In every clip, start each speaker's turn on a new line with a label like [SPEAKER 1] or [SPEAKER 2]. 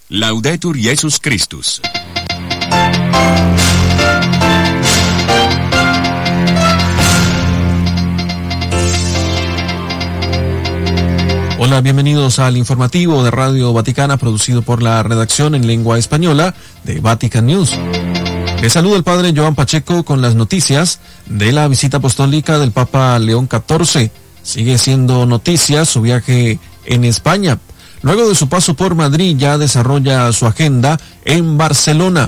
[SPEAKER 1] Laudetur Jesus Christus.
[SPEAKER 2] Hola, bienvenidos al informativo de Radio Vaticana, producido por la redacción en lengua española de Vatican News. Les saluda el padre Joan Pacheco con las noticias de la visita apostólica del Papa León XIV. Sigue siendo noticia su viaje en España. Luego de su paso por Madrid, ya desarrolla su agenda en Barcelona.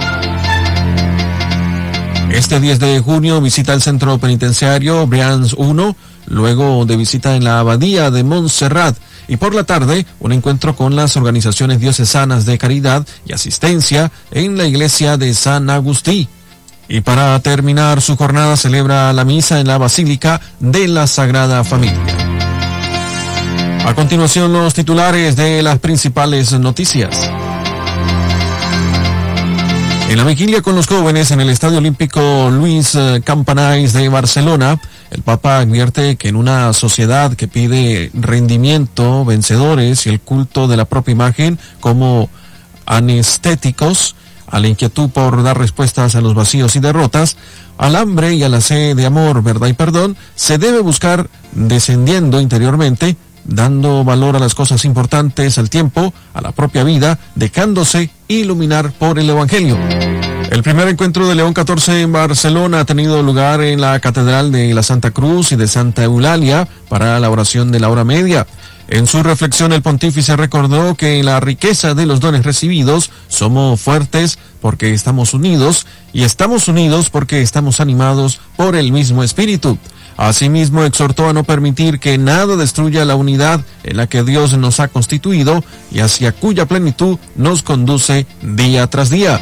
[SPEAKER 2] Este 10 de junio visita el centro penitenciario Brians I, luego de visita en la abadía de Montserrat, y por la tarde un encuentro con las organizaciones diocesanas de caridad y asistencia en la iglesia de San Agustí. Y para terminar su jornada celebra la misa en la Basílica de la Sagrada Familia. A continuación, los titulares de las principales noticias. En la vigilia con los jóvenes en el Estadio Olímpico Luis Campanais de Barcelona, el Papa advierte que en una sociedad que pide rendimiento, vencedores y el culto de la propia imagen como anestéticos, a la inquietud por dar respuestas a los vacíos y derrotas, al hambre y a la sed de amor, verdad y perdón, se debe buscar descendiendo interiormente, dando valor a las cosas importantes, al tiempo, a la propia vida, dejándose iluminar por el Evangelio. El primer encuentro de León XIV en Barcelona ha tenido lugar en la Catedral de la Santa Cruz y de Santa Eulalia para la oración de la hora media. En su reflexión, el pontífice recordó que en la riqueza de los dones recibidos somos fuertes porque estamos unidos, y estamos unidos porque estamos animados por el mismo Espíritu. Asimismo, exhortó a no permitir que nada destruya la unidad en la que Dios nos ha constituido y hacia cuya plenitud nos conduce día tras día.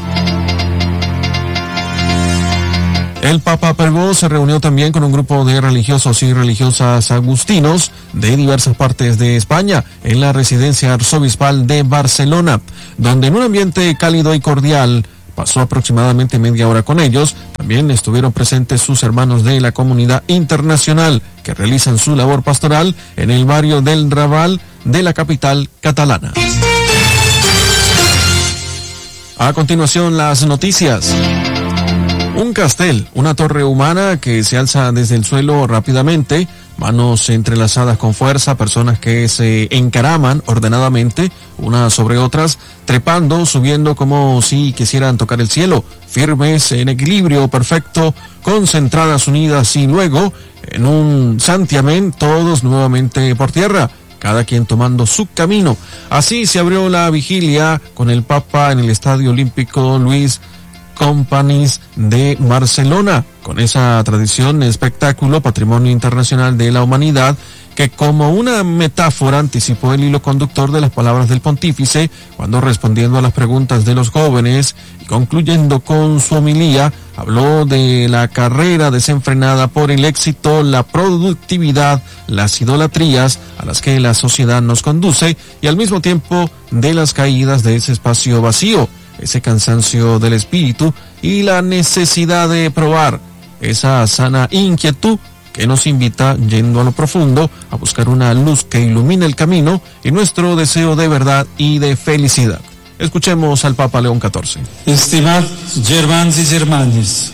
[SPEAKER 2] El Papa Prebó se reunió también con un grupo de religiosos y religiosas agustinos de diversas partes de España en la residencia arzobispal de Barcelona, donde en un ambiente cálido y cordial pasó aproximadamente media hora con ellos. También estuvieron presentes sus hermanos de la comunidad internacional que realizan su labor pastoral en el barrio del Raval de la capital catalana. A continuación, las noticias. Un castel, una torre humana que se alza desde el suelo rápidamente, manos entrelazadas con fuerza, personas que se encaraman ordenadamente unas sobre otras, trepando, subiendo como si quisieran tocar el cielo, firmes, en equilibrio perfecto, concentradas, unidas, y luego, en un santiamén, todos nuevamente por tierra, cada quien tomando su camino. Así se abrió la vigilia con el Papa en el Estadio Olímpico Luis Campanais de Barcelona, con esa tradición, espectáculo, patrimonio internacional de la humanidad, que como una metáfora anticipó el hilo conductor de las palabras del pontífice cuando, respondiendo a las preguntas de los jóvenes y concluyendo con su homilía, habló de la carrera desenfrenada por el éxito, la productividad, las idolatrías a las que la sociedad nos conduce, y al mismo tiempo de las caídas de ese espacio vacío, ese cansancio del espíritu y la necesidad de probar esa sana inquietud que nos invita, yendo a lo profundo, a buscar una luz que ilumine el camino y nuestro deseo de verdad y de felicidad. Escuchemos al Papa León XIV.
[SPEAKER 3] Estimados germanos y hermanas,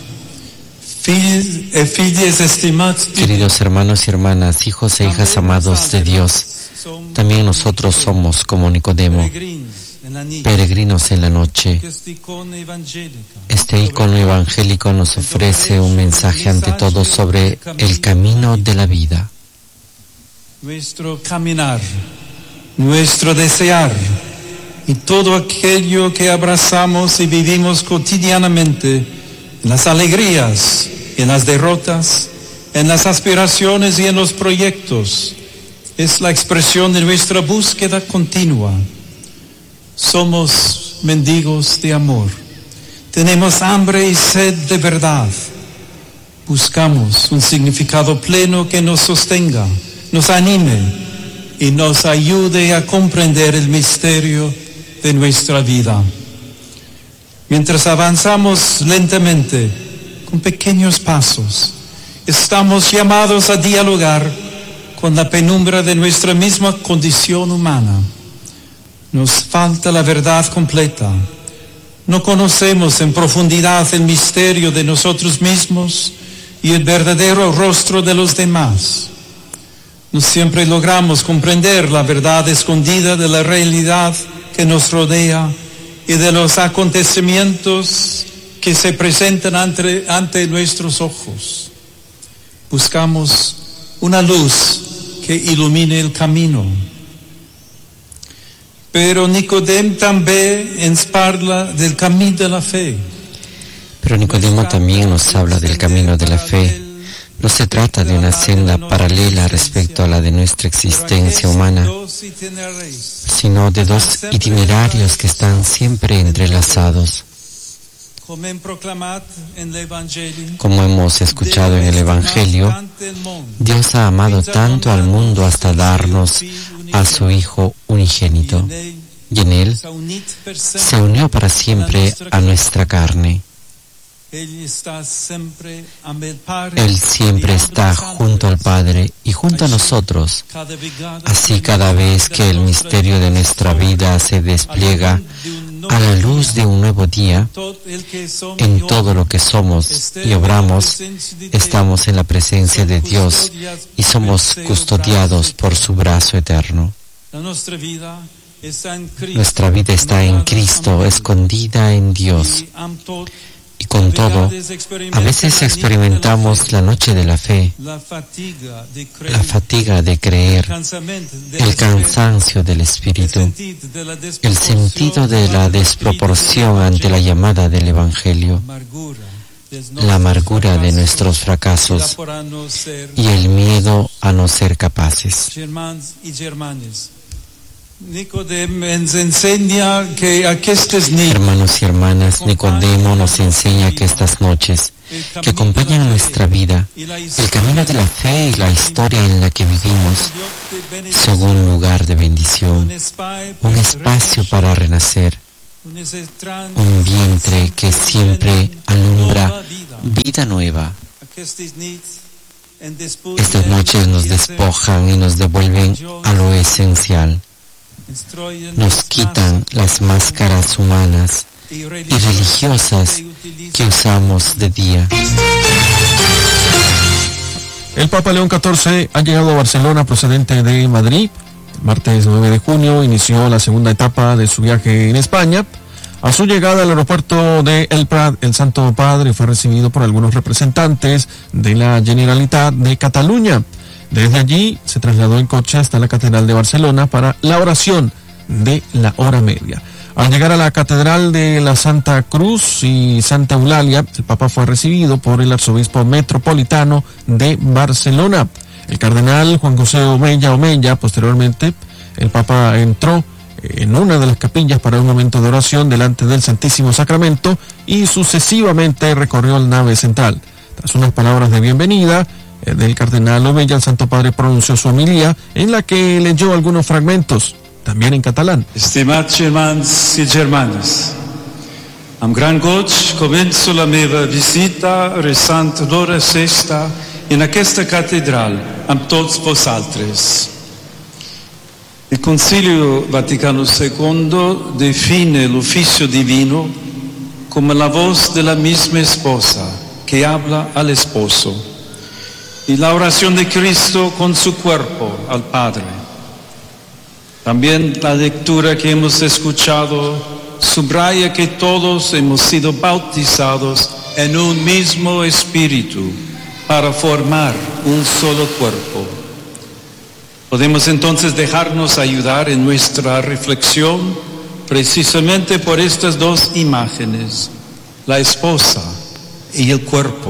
[SPEAKER 4] queridos hermanos y hermanas, hijos e hijas amados de Dios, también nosotros somos como Nicodemo, peregrinos en la noche. Este icono evangélico nos ofrece un mensaje ante todo sobre el camino de la vida.
[SPEAKER 3] Nuestro caminar, nuestro desear y todo aquello que abrazamos y vivimos cotidianamente, en las alegrías, en las derrotas, en las aspiraciones y en los proyectos, es la expresión de nuestra búsqueda continua. Somos mendigos de amor. Tenemos hambre y sed de verdad. Buscamos un significado pleno que nos sostenga, nos anime y nos ayude a comprender el misterio de nuestra vida. Mientras avanzamos lentamente, con pequeños pasos, estamos llamados a dialogar con la penumbra de nuestra misma condición humana. Nos falta la verdad completa. No conocemos en profundidad el misterio de nosotros mismos y el verdadero rostro de los demás. No siempre logramos comprender la verdad escondida de la realidad que nos rodea y de los acontecimientos que se presentan ante nuestros ojos. Buscamos una luz que ilumine el camino. Pero Nicodemo también ens parla del camino de la fe.
[SPEAKER 4] Pero Nicodemo también nos habla del camino de la fe. No se trata de una senda paralela respecto a la de nuestra existencia humana, sino de dos itinerarios que están siempre entrelazados. Como hemos escuchado en el Evangelio, Dios ha amado tanto al mundo hasta darnos a su Hijo unigénito, y en Él se unió para siempre a nuestra carne. Él siempre está junto al Padre y junto a nosotros. Así cada vez que el misterio de nuestra vida se despliega a la luz de un nuevo día, en todo lo que somos y obramos, estamos en la presencia de Dios y somos custodiados por su brazo eterno. Nuestra vida está en Cristo, escondida en Dios. Y con todo, a veces experimentamos la noche de la fe, la fatiga de creer, el cansancio del espíritu, el sentido de la desproporción ante la llamada del Evangelio, la amargura de nuestros fracasos y el miedo a no ser capaces. Hermanos y hermanas, Nicodemo nos enseña que estas noches que acompañan nuestra vida, el camino de la fe y la historia en la que vivimos, son un lugar de bendición, un espacio para renacer, un vientre que siempre alumbra vida nueva. Estas noches nos despojan y nos devuelven a lo esencial. Nos quitan las máscaras humanas y religiosas que usamos de día.
[SPEAKER 2] El Papa León XIV ha llegado a Barcelona procedente de Madrid. El martes 9 de junio inició la segunda etapa de su viaje en España. A su llegada al aeropuerto de El Prat, el Santo Padre fue recibido por algunos representantes de la Generalitat de Cataluña. Desde allí se trasladó en coche hasta la Catedral de Barcelona para la oración de la hora media. Al llegar a la Catedral de la Santa Cruz y Santa Eulalia, el Papa fue recibido por el arzobispo metropolitano de Barcelona, el cardenal Juan José Omella. Posteriormente, el Papa entró en una de las capillas para un momento de oración delante del Santísimo Sacramento y sucesivamente recorrió la nave central. Tras unas palabras de bienvenida del cardenal Omella, el Santo Padre pronunció su homilía en la que leyó algunos fragmentos, también en catalán.
[SPEAKER 3] Estimats germans i germanes, amb gran goig començo la meva visita resant l'hora sexta en aquesta catedral amb tots vosaltres. El Concilio Vaticano II define el oficio divino como la voz de la misma esposa que habla al esposo, y la oración de Cristo con su cuerpo al Padre. También la lectura que hemos escuchado subraya que todos hemos sido bautizados en un mismo espíritu para formar un solo cuerpo. Podemos entonces dejarnos ayudar en nuestra reflexión precisamente por estas dos imágenes, la esposa y el cuerpo.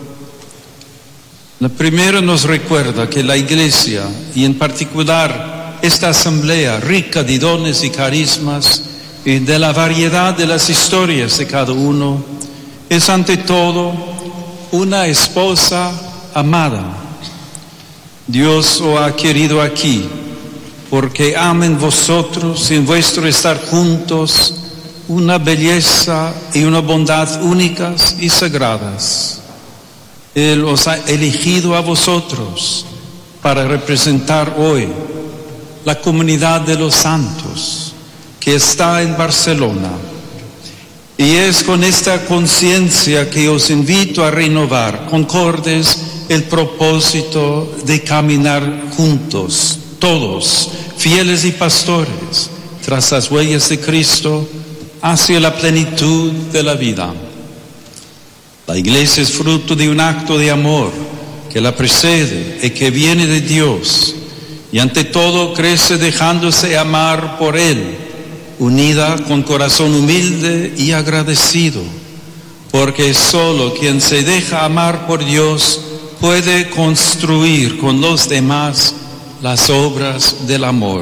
[SPEAKER 3] La primera nos recuerda que la Iglesia, y en particular esta asamblea rica de dones y carismas y de la variedad de las historias de cada uno, es ante todo una esposa amada. Dios os ha querido aquí porque ama en vosotros y en vuestro estar juntos una belleza y una bondad únicas y sagradas. Él os ha elegido a vosotros para representar hoy la comunidad de los santos, que está en Barcelona. Y es con esta conciencia que os invito a renovar, concordes, el propósito de caminar juntos, todos, fieles y pastores, tras las huellas de Cristo, hacia la plenitud de la vida. La Iglesia es fruto de un acto de amor que la precede y que viene de Dios, y ante todo crece dejándose amar por Él, unida con corazón humilde y agradecido, porque solo quien se deja amar por Dios puede construir con los demás las obras del amor.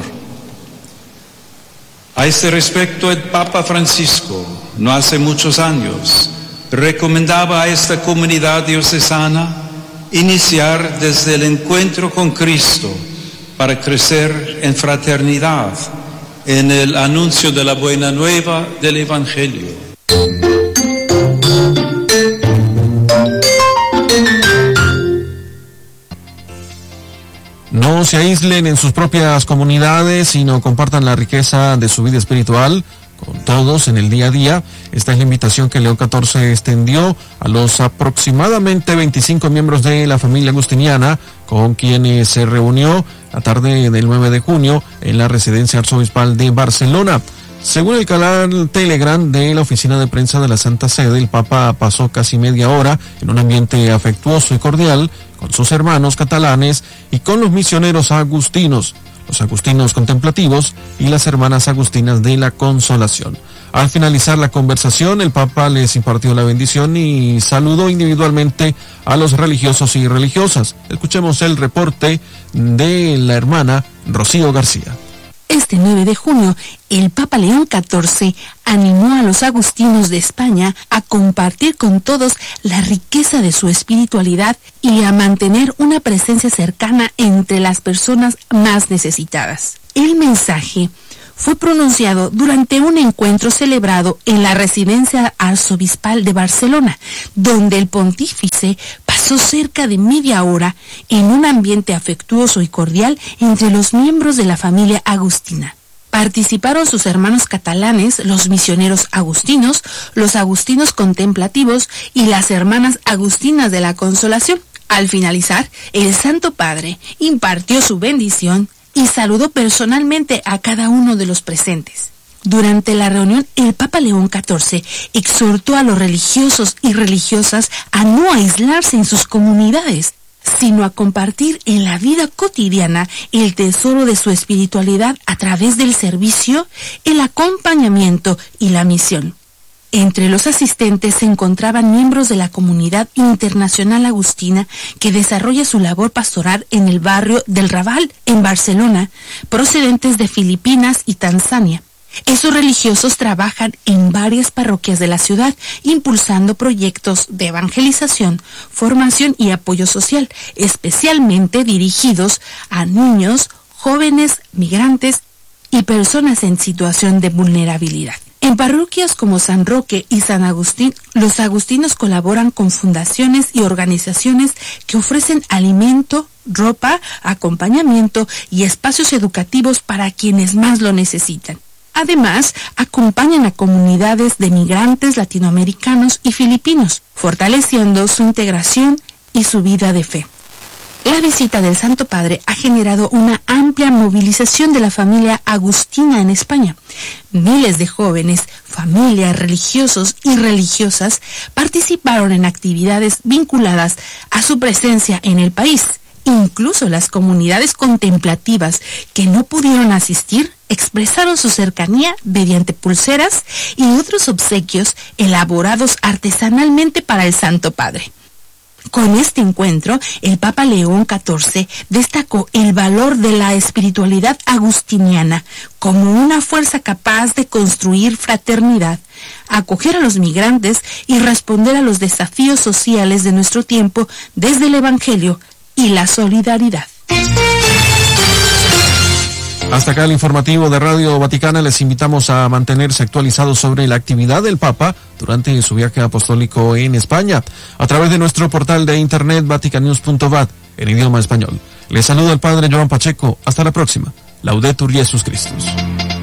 [SPEAKER 3] A este respecto, el Papa Francisco, no hace muchos años, recomendaba a esta comunidad diocesana iniciar desde el encuentro con Cristo para crecer en fraternidad, en el anuncio de la buena nueva del Evangelio.
[SPEAKER 2] No se aíslen en sus propias comunidades, sino compartan la riqueza de su vida espiritual con todos en el día a día. Esta es la invitación que León XIV extendió a los aproximadamente 25 miembros de la familia agustiniana con quienes se reunió la tarde del 9 de junio en la residencia arzobispal de Barcelona. Según el canal Telegram de la oficina de prensa de la Santa Sede, el Papa pasó casi media hora en un ambiente afectuoso y cordial con sus hermanos catalanes y con los misioneros agustinos, los agustinos contemplativos y las hermanas agustinas de la Consolación. Al finalizar la conversación, el Papa les impartió la bendición y saludó individualmente a los religiosos y religiosas. Escuchemos el reporte de la hermana Rocío García.
[SPEAKER 5] Este 9 de junio, el Papa León XIV animó a los agustinos de España a compartir con todos la riqueza de su espiritualidad y a mantener una presencia cercana entre las personas más necesitadas. El mensaje fue pronunciado durante un encuentro celebrado en la residencia arzobispal de Barcelona, donde el pontífice pasó cerca de media hora en un ambiente afectuoso y cordial entre los miembros de la familia agustina. Participaron sus hermanos catalanes, los misioneros agustinos, los agustinos contemplativos y las hermanas agustinas de la Consolación. Al finalizar, el Santo Padre impartió su bendición y saludó personalmente a cada uno de los presentes. Durante la reunión, el Papa León XIV exhortó a los religiosos y religiosas a no aislarse en sus comunidades, sino a compartir en la vida cotidiana el tesoro de su espiritualidad a través del servicio, el acompañamiento y la misión. Entre los asistentes se encontraban miembros de la comunidad internacional agustina que desarrolla su labor pastoral en el barrio del Raval, en Barcelona, procedentes de Filipinas y Tanzania. Esos religiosos trabajan en varias parroquias de la ciudad, impulsando proyectos de evangelización, formación y apoyo social, especialmente dirigidos a niños, jóvenes, migrantes y personas en situación de vulnerabilidad. En parroquias como San Roque y San Agustín, los agustinos colaboran con fundaciones y organizaciones que ofrecen alimento, ropa, acompañamiento y espacios educativos para quienes más lo necesitan. Además, acompañan a comunidades de migrantes latinoamericanos y filipinos, fortaleciendo su integración y su vida de fe. La visita del Santo Padre ha generado una amplia movilización de la familia agustina en España. Miles de jóvenes, familias, religiosos y religiosas participaron en actividades vinculadas a su presencia en el país. Incluso las comunidades contemplativas que no pudieron asistir expresaron su cercanía mediante pulseras y otros obsequios elaborados artesanalmente para el Santo Padre. Con este encuentro, el Papa León XIV destacó el valor de la espiritualidad agustiniana como una fuerza capaz de construir fraternidad, acoger a los migrantes y responder a los desafíos sociales de nuestro tiempo desde el Evangelio y la solidaridad.
[SPEAKER 2] Hasta acá el informativo de Radio Vaticana. Les invitamos a mantenerse actualizados sobre la actividad del Papa durante su viaje apostólico en España a través de nuestro portal de internet vaticanews.vat en idioma español. Les saluda el Padre Joan Pacheco. Hasta la próxima. Laudetur Jesus Christus.